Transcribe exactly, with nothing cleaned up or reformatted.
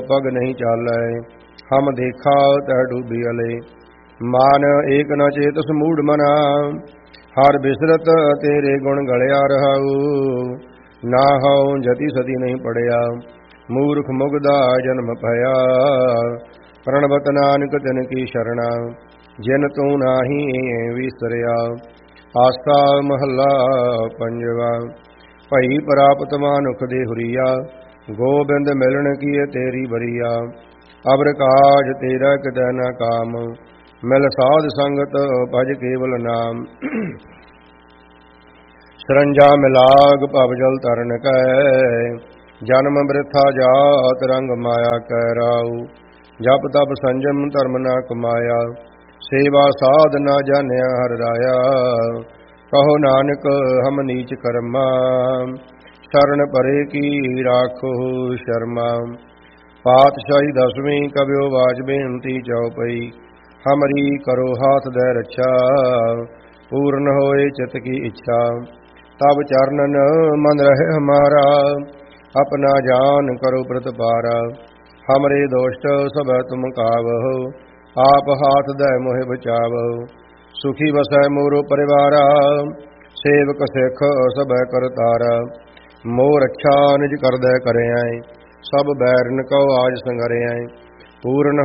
पग नहीं चालै। हम देखा तह डूबी अले, मान एक न चेतस मूढ़ मना। हर बिसरत तेरे गुण गलिया रहाऊ, ना हऊँ जति सती नहीं पड़िया। मूर्ख मुगदा जन्म भया, प्रणवत नानक तिन की शरणा। जिन तू नाही विसरिया, आस्था महला पंजवा। भई प्राप्त मानुख दे हुरिया, गोबिंद मिलन की तेरी बरिया। अबर काज तेरा कितै न काम, मिल साध संगत भज केवल नाम। सरंजा मिलाग भव जल तरन कै, जन्म वृथा जात रंग माया कै राऊ। जप तप संजम धर्म न कमाया, सेवा साध न जानिया हर राया। कहो नानक हम नीच कर्मा, शरण परे की राखो शर्मा। पातशाही दसवीं कव्यो वाज बेनती चौपई, हमरी करो हाथ दे रक्षा। पूर्ण होए चित की इच्छा, तब चरणन मन रहे हमारा। अपना जान करो प्रतिपारा, हमरे दोष्ट सब तुम कावहो। आप हाथ दे मोहे बचावो, सुखी वसै मोरो परिवारा। सेवक सिख सब करतारा, मोह रक्षा निज कर दे करे आए। सब बैरन को आज संगरे आए, पूर्ण